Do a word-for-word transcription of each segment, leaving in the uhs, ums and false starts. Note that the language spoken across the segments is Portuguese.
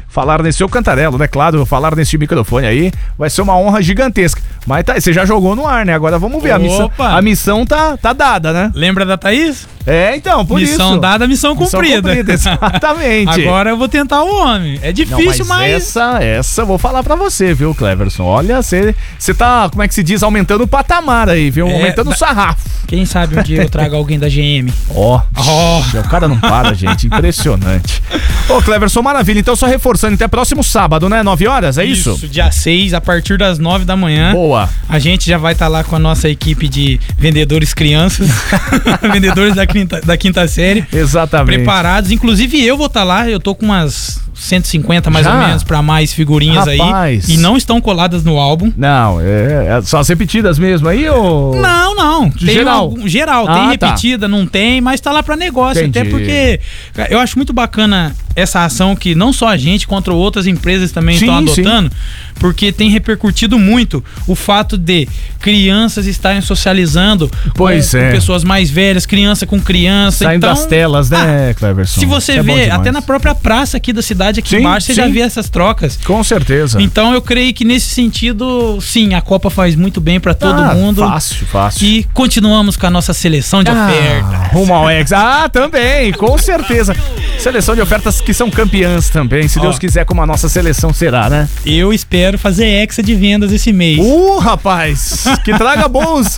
falar nesse seu cantarelo, né? Claro, falar nesse microfone aí vai ser uma honra gigantesca. Mas tá, você já jogou no ar, né? Agora vamos ver. A missão, a missão tá, tá dada, né? Lembra da Thaís? É, então, por missão isso. Missão dada, missão cumprida. Missão cumprida, exatamente. Agora eu vou tentar o homem. É difícil, Não, mas, mas... Essa, essa eu vou falar pra você, viu, Cleverson? Olha, você tá, como é que se diz, aumentando o patamar aí, viu? É, aumentando da... o sarrafo. Quem sabe um dia eu trago alguém da G M. Ó, oh, oh. O cara não para, gente. Impressionante. Ô, Cleverson, maravilha. Então, só reforçando, até próximo sábado, né? nove horas, é isso? Isso, dia seis, a partir das nove da manhã. Boa. A gente já vai estar tá lá com a nossa equipe de vendedores crianças. Vendedores da quinta, da quinta série. Exatamente. Preparados. Inclusive, eu vou estar tá lá. Eu tô com umas cento e cinquenta mais já? ou menos pra mais figurinhas. Rapaz. Aí. E não estão coladas no álbum. Não, é, é só as repetidas mesmo aí, ou... Não, não. Tem geral. Algum, geral. Ah, tem repetida, tá. Não tem, mas tá lá pra negócio. Entendi. Até porque eu acho muito bacana essa ação que não só a gente, quanto outras empresas também sim, estão adotando, sim. Porque tem repercutido muito o fato de crianças estarem socializando pois com, é. com pessoas mais velhas, criança com criança. Saindo então, das telas, né, ah, Cleverson? Se você é vê, até na própria praça aqui da cidade, aqui sim, embaixo, você sim. já vê essas trocas. Com certeza. Então eu creio que nesse sentido, sim, a Copa faz muito bem pra todo ah, mundo. Fácil, fácil. E continuamos com a nossa seleção de ah, ofertas. Rumo ao Ex. Ah, também, com certeza. Seleção de ofertas que são campeãs também, se Ó, Deus quiser, como a nossa seleção será, né? Eu espero fazer hexa de vendas esse mês. Uh, rapaz, que traga bons,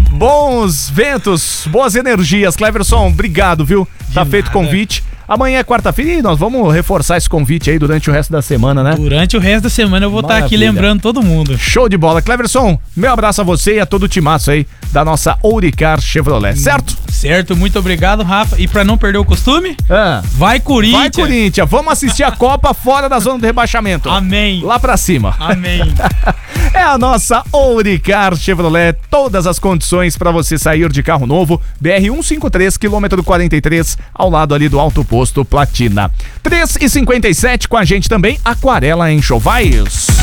bons ventos, boas energias. Cleverson, obrigado, viu? De tá nada. Feito o convite. Amanhã é quarta-feira e nós vamos reforçar esse convite aí durante o resto da semana, né? Durante o resto da semana eu vou estar aqui lembrando todo mundo. Show de bola. Cleverson, meu abraço a você e a todo o timaço aí da nossa Ouricar Chevrolet, certo? Certo, muito obrigado, Rafa. E pra não perder o costume, ah, vai Corinthians. Vai Corinthians, vamos assistir a Copa fora da zona do rebaixamento. Amém. Lá pra cima. Amém. É a nossa Ouricar Chevrolet, todas as condições pra você sair de carro novo. B R cento e cinquenta e três, quilômetro quarenta e três, ao lado ali do Alto Posto Platina. três e cinquenta e sete com a gente também, Aquarela Enxovais.